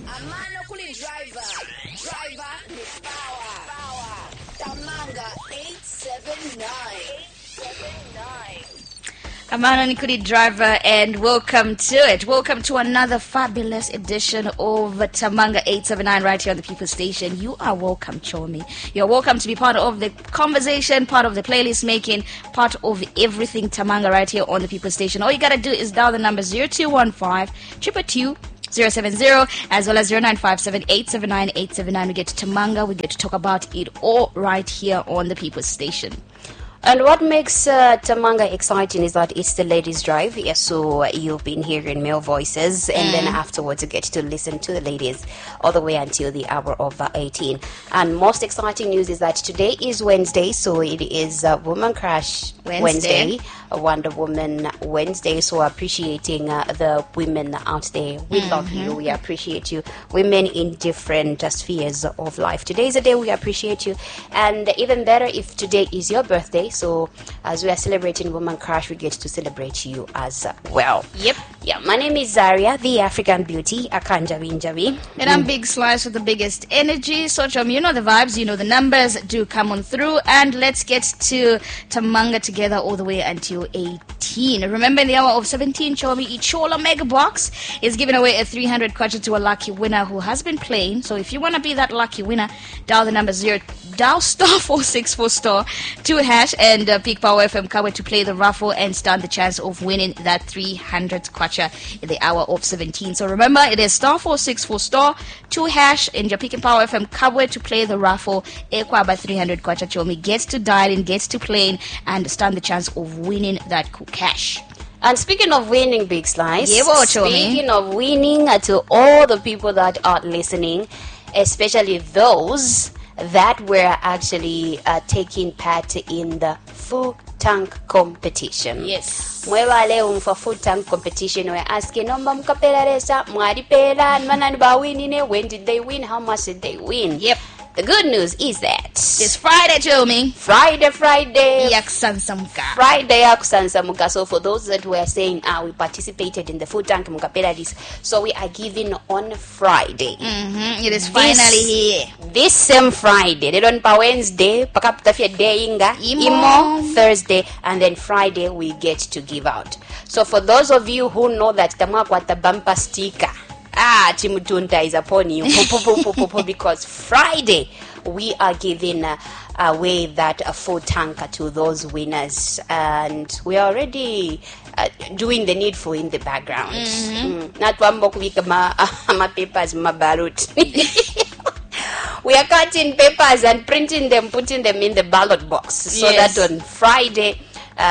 Amano kuli driver ni power. Tamanga 879. Amano Nikudi Driver, and welcome to it. Welcome to another fabulous edition of Tamanga 879 right here on the People's Station. You are welcome, Chomi. You're welcome to be part of the conversation, part of the playlist making, part of everything Tamanga right here on the People's Station. All you gotta do is dial the number 0215 222 070 as well as 0957 879 879. We get to Tamanga, we get to talk about it all right here on the People's Station. And what makes Tamanga exciting is that it's the ladies' drive. Yes, so you've been hearing male voices, and then afterwards you get to listen to the ladies all the way until the hour of 18. And most exciting news is that today is Wednesday, so it is Woman Crush Wednesday, a Wonder Woman Wednesday. So appreciating the women out there. We love you. We appreciate you. Women in different spheres of life. Today is a day we appreciate you. And even better if today is your birthday. So as we are celebrating Woman Crush, we get to celebrate you as well. Yep. Yeah, my name is Zaria, the African beauty, Akanjabi Njabi. And I'm Big Slice with the biggest energy. So, you know the vibes, you know the numbers do come on through. And let's get to Tamanga together all the way until 18. Remember, in the hour of 17, Chomi Ichola Mega Box is giving away a 300 kwacha to a lucky winner who has been playing. So if you want to be that lucky winner, dial the number dial star 464 star 2 hash and pick Power FM Kawe to play the raffle and stand the chance of winning that 300 kwacha in the hour of 17. So remember, it is star 464 star 2 hash and you're picking Power FM Kawe to play the raffle. Ekwa by 300 kwacha Chomi gets to dial in, gets to play and stand the chance of winning that cool cash. And speaking of winning, Big Slice, Chomi. Speaking of winning, to all the people that are listening, especially those that were actually taking part in the food tank competition. Yes. Mwewale umfa food tank competition. We're asking, nomba mkapela resa, mwaripela, manani ba winine, when did they win, how much did they win? Yep. The good news is that It's Friday, Chomi. Friday. Yaksansamuka. Friday Yaksansamuka. So for those that were saying, we participated in the food tank mukapela this, so we are giving on Friday. It is finally here. This same Friday. They don't pa Wednesday, pakaputafia day inga, imo Thursday, and then Friday we get to give out. So for those of you who know that Tamakwata bumper sticker, Chimutunta is upon you because Friday we are giving away that food tanker to those winners, and we are already doing the needful in the background. Not one book week ma papers ma ballot. We are cutting papers and printing them, putting them in the ballot box, so that on Friday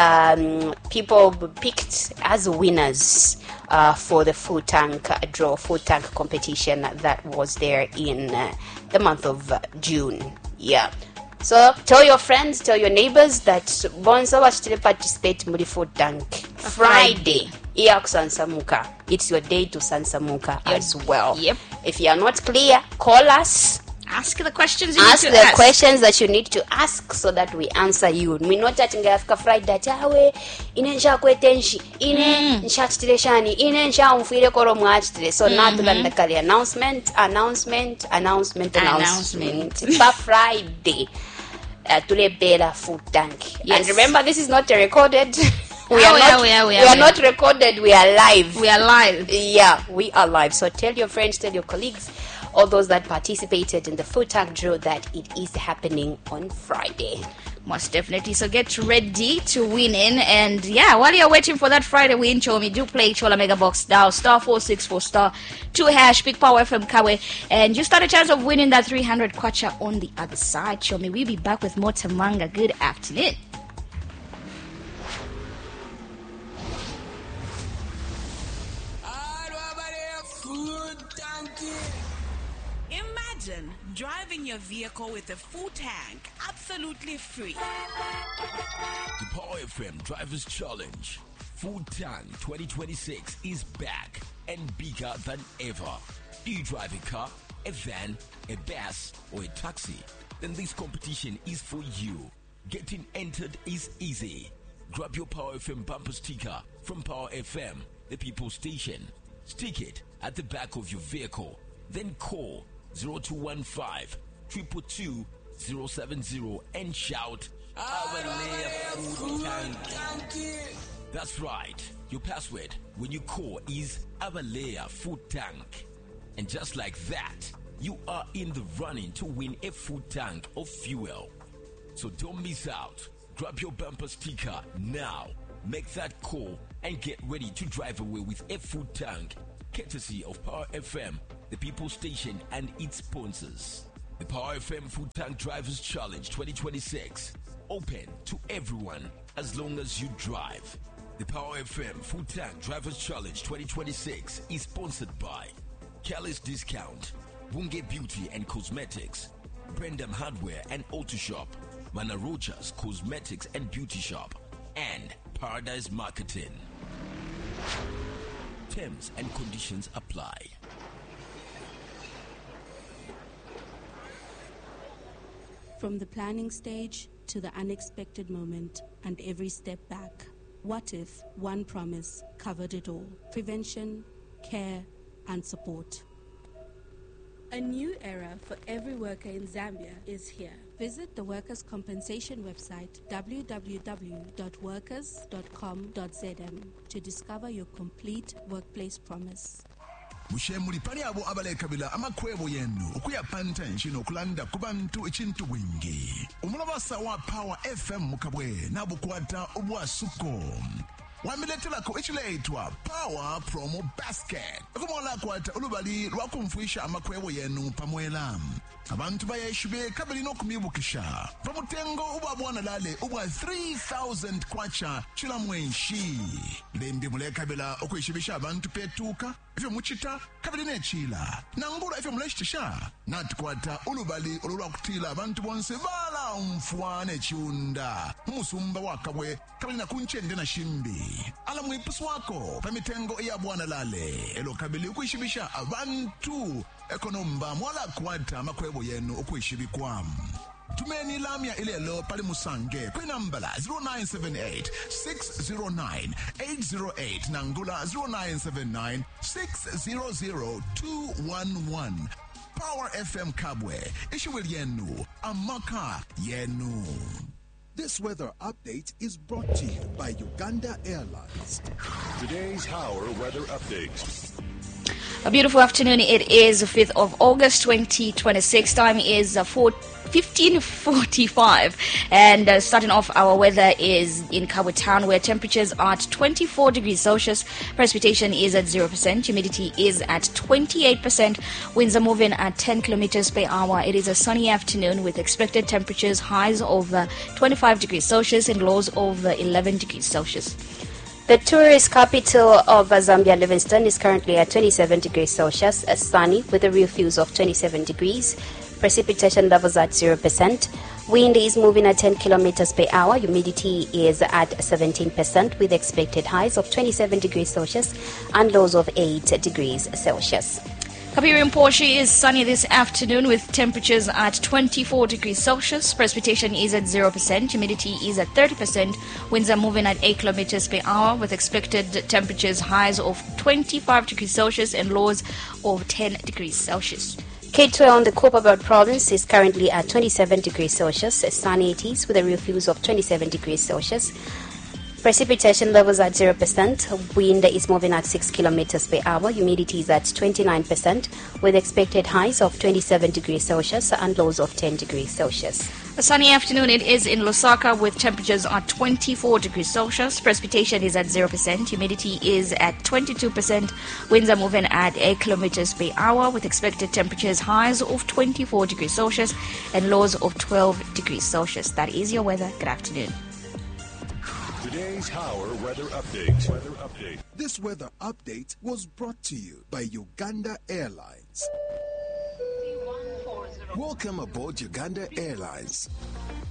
people picked as winners for the food tank food tank competition that was there in the month of June. Yeah. So tell your friends, tell your neighbors that bonsa washitile participate in the food tank Friday. Sansamuka. It's your day to Sansamuka as well. Yep. If you are not clear, call us. Ask the questions you need to ask. Questions that you need to ask so that we answer you. We not that Africa Friday tawe ine nsha kwetenshi ine nsha chiteleshani ine nsha umfire koro mwachitile. So now to learn the announcement. Pa Friday tule bela food tank. Yes. And remember, this is not recorded. We are not recorded. We are live. Yeah, we are live. So tell your friends, tell your colleagues, all those that participated in the food tank draw, that it is happening on Friday. Most definitely. So get ready to win in. And yeah, while you're waiting for that Friday win, Chomi, do play Chola Mega Box dial star 464 star 2 hash, pick Power FM Kawe, and you stand a chance of winning that 300 kwacha on the other side. Chomi, we'll be back with more Tamanga. Good afternoon. Imagine driving your vehicle with a full tank, absolutely free. The Power FM Drivers Challenge Full Tank 2026 is back and bigger than ever. Do you drive a car, a van, a bus, or a taxi? Then this competition is for you. Getting entered is easy. Grab your Power FM bumper sticker from Power FM, the People Station. Stick it at the back of your vehicle. Then call 0215 222 070 and shout Abalea Food Tank. That's right. Your password when you call is Abalea Food Tank. And just like that, you are in the running to win a food tank of fuel. So don't miss out. Grab your bumper sticker now. Make that call and get ready to drive away with a food tank, courtesy of Power FM, the People Station and its sponsors. The Power FM Food Tank Drivers Challenge 2026. Open to everyone as long as you drive. The Power FM Food Tank Drivers Challenge 2026 is sponsored by Kelly's Discount, Bunge Beauty and Cosmetics, Brendam Hardware and Auto Shop, Mana Rojas Cosmetics and Beauty Shop, and Paradise Marketing. Terms and conditions apply. From the planning stage to the unexpected moment and every step back, what if one promise covered it all? Prevention, care, and support. A new era for every worker in Zambia is here. Visit the Workers' Compensation website www.workers.com.zm to discover your complete workplace promise. Mushemuli pani abo abalekabila amakwebo yenu okuyapanta nchino kulanda kubantu echintu wingi umulabasa wa Power FM mukabwe nabukwata obwasuko wamiletelako ekileetwa Power Promo Basket okumola kwata olubali lwakumfuisha amakwebo yenu pamwela abantu bayeshube kabili nokumibukisha pamutengo ubabwana lale ubwa 3000 kwacha chila mwenshi lembi mulekabila okuyishibisha abantu petuka ifyo muchita kabili nechila nangula ifyo muleshitisha natkwata ulubali olulwakutila abantu bonse bala umfwane chiunda musumba wakabwe kabili nakunchende na shimbi ala mwipusi wako pamitengo iya bwana lale elo kabili ukuyishibisha abantu ekonomba mwala kwata makwebo yenu okuyishibikwamu tumeni lamya ilelo pali musange kwenambala 0978 609 808 nangula 0979 600 211 Power FM Kabwe ishiwili yenu amaka yenu. This weather update is brought to you by Uganda Airlines. Today's Power Weather Update. A beautiful afternoon. It is the 5th of August 2026. Time is 15:45, and starting off our weather is in Kabwe Town, where temperatures are at 24 degrees Celsius, precipitation is at 0%, humidity is at 28%, winds are moving at 10 kilometers per hour. It is a sunny afternoon with expected temperatures highs of 25 degrees Celsius and lows of 11 degrees Celsius. The tourist capital of Zambia, Livingstone, is currently at 27 degrees Celsius, sunny with a real feels of 27 degrees. Precipitation levels at 0%. Wind is moving at 10 kilometers per hour. Humidity is at 17% with expected highs of 27 degrees Celsius and lows of 8 degrees Celsius. Kapiri in Portia is sunny this afternoon with temperatures at 24 degrees Celsius. Precipitation is at 0%. Humidity is at 30%. Winds are moving at 8 kilometers per hour with expected temperatures highs of 25 degrees Celsius and lows of 10 degrees Celsius. K12 on the Copperbelt province is currently at 27 degrees Celsius. Sunny it is with a real feels of 27 degrees Celsius. Precipitation levels at 0%. Wind is moving at 6 kilometers per hour. Humidity is at 29% with expected highs of 27 degrees Celsius and lows of 10 degrees Celsius. A sunny afternoon it is in Lusaka with temperatures at 24 degrees Celsius. Precipitation is at 0%. Humidity is at 22%. Winds are moving at 8 kilometers per hour with expected temperatures highs of 24 degrees Celsius and lows of 12 degrees Celsius. That is your weather. Good afternoon. Today's Power Weather Update. This weather update was brought to you by Uganda Airlines. Welcome aboard Uganda Airlines.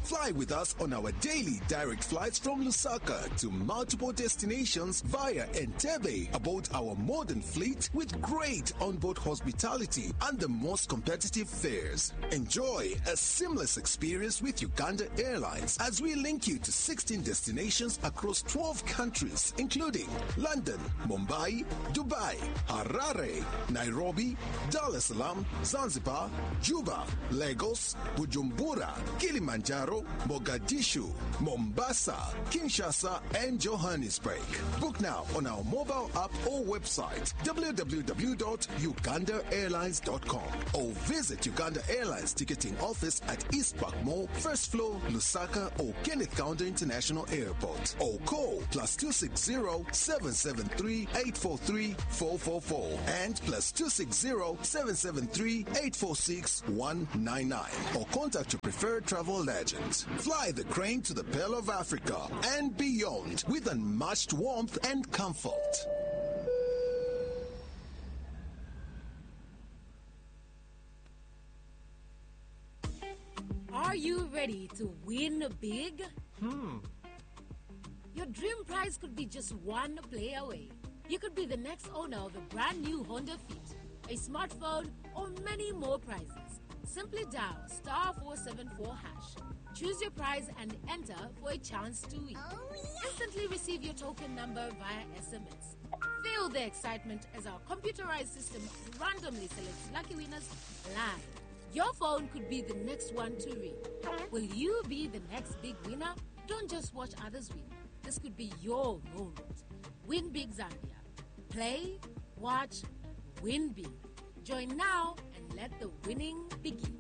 Fly with us on our daily direct flights from Lusaka to multiple destinations via Entebbe aboard our modern fleet with great onboard hospitality and the most competitive fares. Enjoy a seamless experience with Uganda Airlines as we link you to 16 destinations across 12 countries, including London, Mumbai, Dubai, Harare, Nairobi, Dar es Salaam, Zanzibar, Juba, Lagos, Bujumbura, Kilimanjaro, Mogadishu, Mombasa, Kinshasa, and Johannesburg. Book now on our mobile app or website www.ugandaairlines.com or visit Uganda Airlines ticketing office at East Park Mall, first floor, Lusaka, or Kenneth Kaunda International Airport, or call +260 773 843 444 and +260 773 846 199, or contact your preferred travel agent. Fly the crane to the Pearl of Africa and beyond with unmatched warmth and comfort. Are you ready to win big? Your dream prize could be just one play away. You could be the next owner of a brand new Honda Fit, a smartphone, or many more prizes. Simply dial *474#. Choose your prize and enter for a chance to win. Instantly receive your token number via SMS. Feel the excitement as our computerized system randomly selects lucky winners live. Your phone could be the next one to ring. Will you be the next big winner? Don't just watch others win. This could be your moment. Win Big Zambia. Play, watch, win big. Join now and let the winning begin.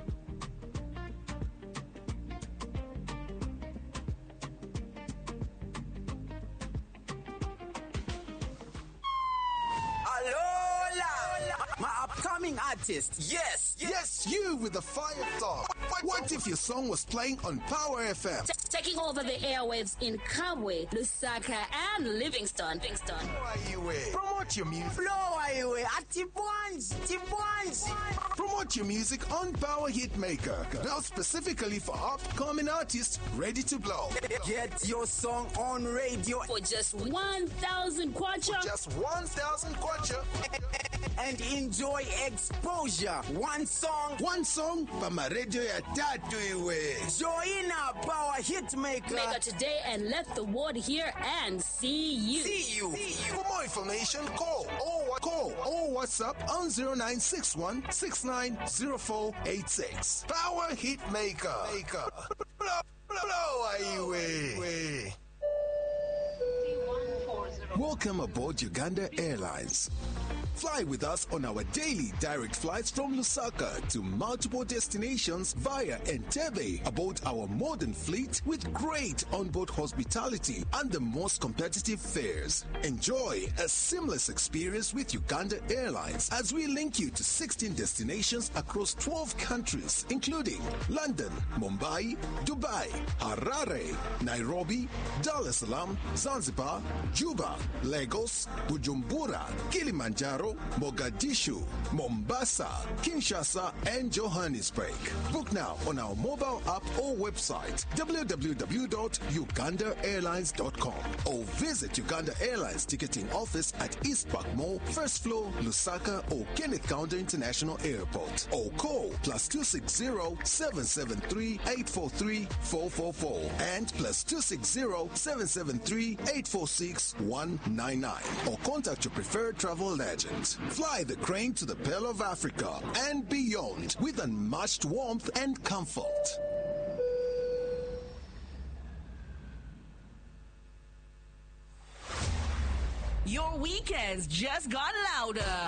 My upcoming artist. Yes, you with the fire thought. What if your song was playing on Power FM? Taking over the airwaves in Kabwe, Lusaka, and Livingston. Promote your music. Promote your music on Power Hitmaker. Built specifically for upcoming artists ready to blow. Get your song on radio For just 1,000 kwacha. Just 1,000 kwacha. and enjoy exposure. One song Pama radio ya tatu iwe. Join our Power Hitmaker. Make it today and let the world hear and see you. For more information, call or WhatsApp on 0961 690486. Power Hitmaker. Blow away. Welcome aboard Uganda Airlines. Fly with us on our daily direct flights from Lusaka to multiple destinations via Entebbe aboard our modern fleet with great onboard hospitality and the most competitive fares. Enjoy a seamless experience with Uganda Airlines as we link you to 16 destinations across 12 countries, including London, Mumbai, Dubai, Harare, Nairobi, Dar es Salaam, Zanzibar, Juba, Lagos, Bujumbura, Kilimanjaro, Mogadishu, Mombasa, Kinshasa, and Johannesburg. Book now on our mobile app or website www.ugandaairlines.com or visit Uganda Airlines ticketing office at East Park Mall, first floor, Lusaka, or Kenneth Kaunda International Airport, or call +260 773 843 444 and +260 773 846 199, or contact your preferred travel agent. Fly the crane to the Pearl of Africa and beyond with unmatched warmth and comfort. Your weekends just got louder.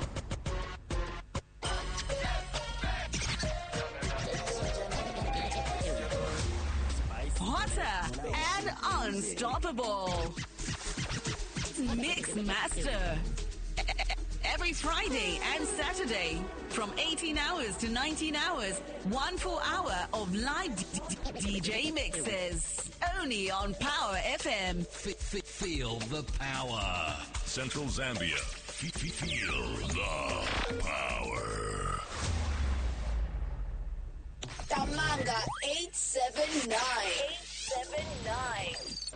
Hotter and unstoppable. Mix Master. Every Friday and Saturday from 18 hours to 19 hours, 1 full hour of live DJ mixes. Only on Power FM. Feel the power. Central Zambia. Feel the power. Tamanga. Tamanga 879. 879.